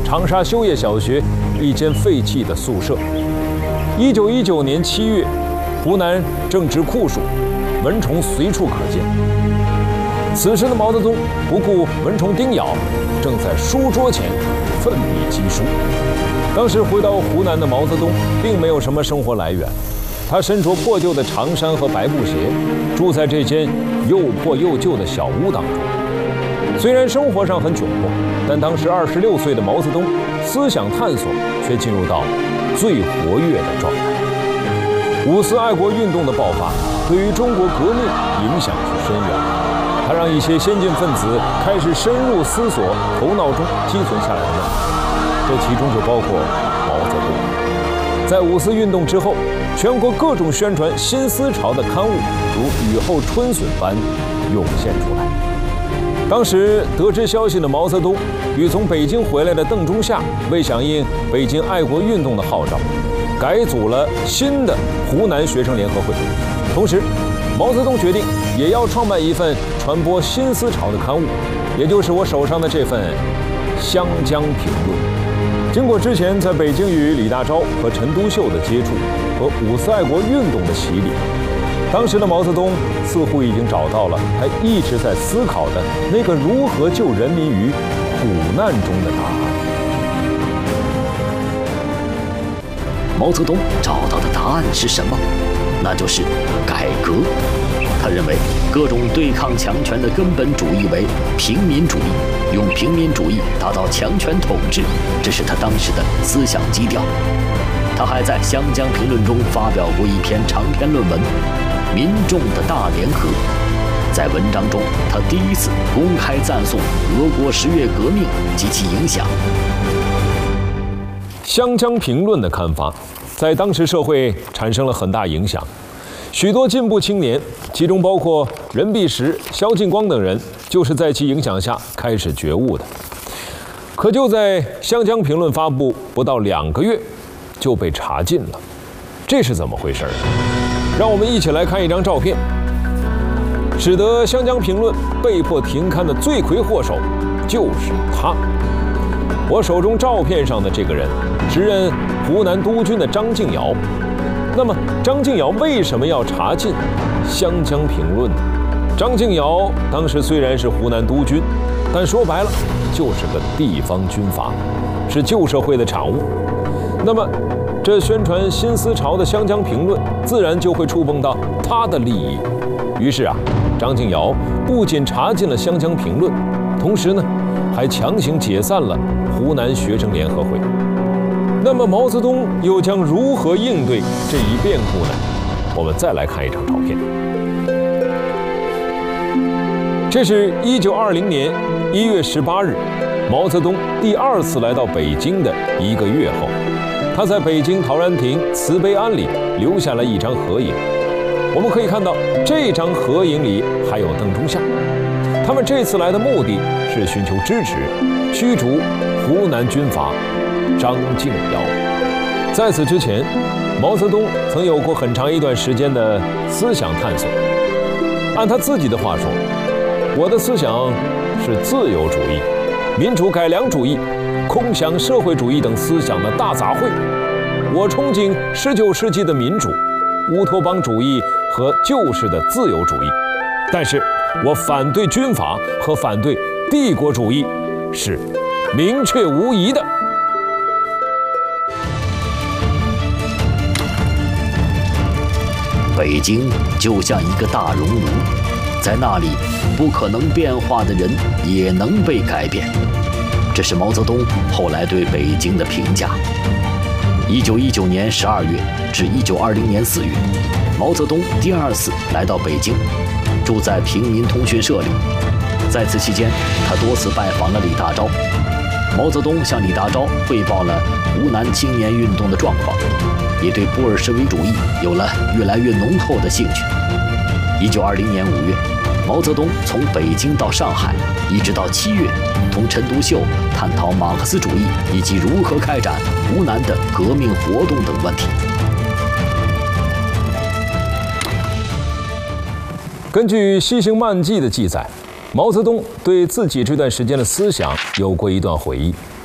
长沙修业小学一间废弃的宿舍。1919年7月，湖南正值酷暑，蚊虫随处可见。此时的毛泽东不顾蚊虫叮咬，正在书桌前奋笔疾书。当时回到湖南的毛泽东并没有什么生活来源，他身着破旧的长衫和白布鞋，住在这间又破又旧的小屋当中。虽然生活上很窘迫，但当时26岁的毛泽东思想探索却进入到最活跃的状态。五四爱国运动的爆发对于中国革命影响是深远的，它让一些先进分子开始深入思索头脑中积存下来的问题，这其中就包括毛泽东。在五四运动之后，全国各种宣传新思潮的刊物如雨后春笋般涌现出来。当时得知消息的毛泽东与从北京回来的邓中夏，为响应北京爱国运动的号召，改组了新的湖南学生联合会。同时，毛泽东决定也要创办一份传播新思潮的刊物，也就是我手上的这份《湘江评论》。经过之前在北京与李大钊和陈独秀的接触和五四爱国运动的洗礼，当时的毛泽东似乎已经找到了他一直在思考的那个如何救人民于苦难中的答案。 毛泽东找到的答案是什么？那就是改革。他认为各种对抗强权的根本主义为平民主义，用平民主义达到强权统治，这是他当时的思想基调。他还在《湘江评论》中发表过一篇长篇论文《民众的大联合》。在文章中，他第一次公开赞颂俄国10月革命及其影响。 《湘江评论》的刊发，在当时社会产生了很大影响。许多进步青年，其中包括任弼时、萧劲光等人，就是在其影响下开始觉悟的。可就在《湘江评论》发布不到2个月，就被查禁了，这是怎么回事呢？让我们一起来看一张照片。使得《湘江评论》被迫停刊的罪魁祸首就是他。我手中照片上的这个人，时任湖南督军的张敬尧。那么张敬尧为什么要查禁《湘江评论》呢？张敬尧当时虽然是湖南督军，但说白了就是个地方军阀，是旧社会的产物。那么这宣传新思潮的《湘江评论》自然就会触碰到他的利益。于是张敬尧不仅查禁了《湘江评论》，同时呢还强行解散了湖南学生联合会。那么毛泽东又将如何应对这一变故呢？我们再来看一张照片。这是1920年1月18日，毛泽东第2次来到北京的1个月后，他在北京陶然亭慈悲庵里留下了一张合影。我们可以看到，这张合影里还有邓中夏。他们这次来的目的是寻求支持，驱逐湖南军阀张敬尧。在此之前，毛泽东曾有过很长一段时间的思想探索。按他自己的话说，我的思想是自由主义、民主改良主义、空想社会主义等思想的大杂烩。我憧憬19世纪的民主、乌托邦主义和旧式的自由主义，但是我反对军阀和反对帝国主义是明确无疑的。 北京就像一个大熔炉，在那里不可能变化的人也能被改变，这是毛泽东后来对北京的评价。1919年12月至1920年4月，毛泽东第2次来到北京，住在平民通讯社里。在此期间，他多次拜访了李大钊。毛泽东向李大钊汇报了湖南青年运动的状况，也对布尔什维主义有了越来越浓厚的兴趣。1920年5月，毛泽东从北京到上海，一直到7月，同陈独秀探讨马克思主义以及如何开展湖南的革命活动等问题。 根据《西行漫记》的记载，毛泽东对自己这段时间的思想有过一段回忆。